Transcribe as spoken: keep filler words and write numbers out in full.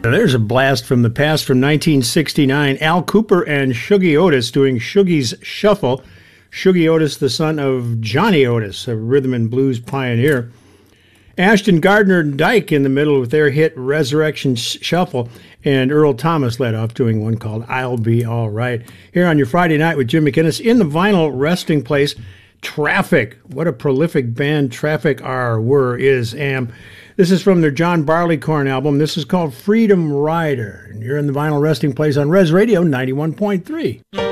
There's a blast from the past from nineteen sixty-nine. Al Cooper and Shuggie Otis doing Shuggie's Shuffle. Shuggie Otis, the son of Johnny Otis, a rhythm and blues pioneer. Ashton Gardner and Dyke in the middle with their hit Resurrection Shuffle. And Earl Thomas led off doing one called I'll Be All Right. Here on your Friday night with Jim McInnes in the vinyl resting place, Traffic. What a prolific band Traffic are, were, is, am. This is from their John Barleycorn album. This is called Freedom Rider. And you're in the vinyl resting place on Res Radio ninety-one point three.